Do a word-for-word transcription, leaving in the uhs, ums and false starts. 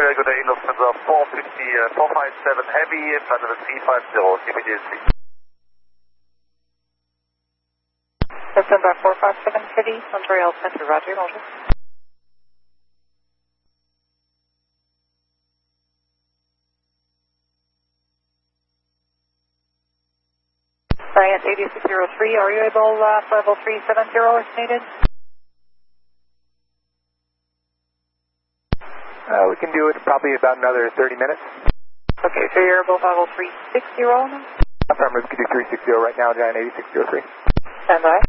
good day, Lufthansa four fifty, uh, four five seven Heavy, flight level C five zero, immediately. Lufthansa four five seven Heavy, Montreal Center, Roger, Roger. Science eighty-six zero three, are you able uh, for level three seven zero if needed? Uh, we can do it probably about another thirty minutes. Okay, so you're able for level three six zero now? Affirmative, we can do three six zero right now, Giant eighty-six zero three. Stand by.